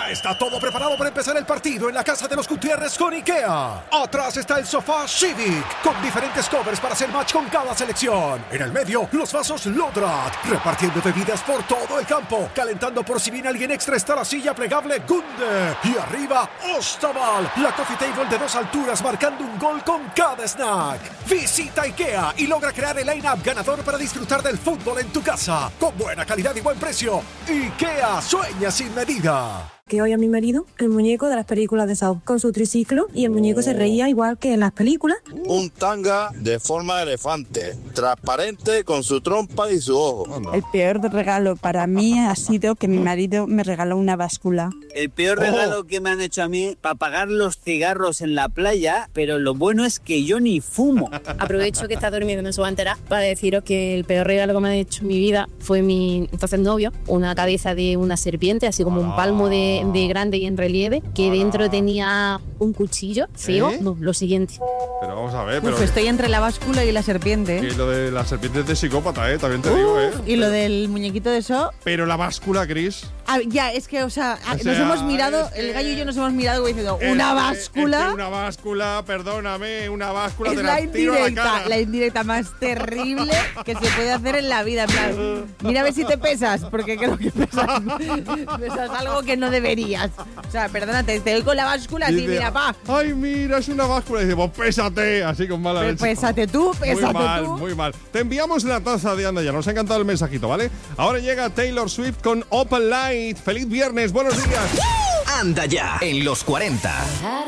Ya está todo preparado para empezar el partido en la casa de los Gutiérrez con IKEA. Atrás está el sofá Civic, con diferentes covers para hacer match con cada selección. En el medio, los vasos Lodrat, repartiendo bebidas por todo el campo. Calentando por si viene alguien extra está la silla plegable Gunde. Y arriba, Ostaval, la coffee table de 2 alturas marcando un gol con cada snack. Visita IKEA y logra crear el line-up ganador para disfrutar del fútbol en tu casa. Con buena calidad y buen precio. IKEA, sueña sin medida. Que hoy a mi marido el muñeco de las películas de Saw con su triciclo y el muñeco se reía igual que en las películas. Un tanga de forma de elefante, transparente con su trompa y su ojo. El peor regalo para mí ha sido que mi marido me regaló una báscula. El peor regalo que me han hecho a mí para pagar los cigarros en la playa, pero lo bueno es que yo ni fumo. Aprovecho que está durmiendo en su entera para deciros que el peor regalo que me ha hecho en mi vida fue mi entonces novio, una cabeza de una serpiente, así como un palmo de grande y en relieve, que dentro tenía un cuchillo feo. No, lo siguiente. Pero vamos a ver, pero estoy entre la báscula y la serpiente. que lo de la serpiente es de psicópata, también te digo, Y lo del muñequito de eso. Pero la báscula, Chris. Ya, es que, nos hemos mirado, el gallo y yo nos hemos mirado diciendo, ¿una báscula? Es que una báscula, perdóname, una báscula Es te la tiro a la indirecta, cara. la indirecta más terrible que se puede hacer en la vida. En plan, mira a ver si te pesas, porque creo que pesas algo que no deberías. O sea, perdónate, te doy con la báscula así, Dice, mira, pa. Ay, mira, es una báscula. Y dice, pues pésate, así con mala leche. Pésate tú, pésate Muy mal, tú. muy mal. Te enviamos la taza de Anda Ya. Nos ha encantado el mensajito, ¿vale? Ahora llega Taylor Swift con Open Light. ¡Feliz viernes! ¡Buenos días! Anda Ya en los 40.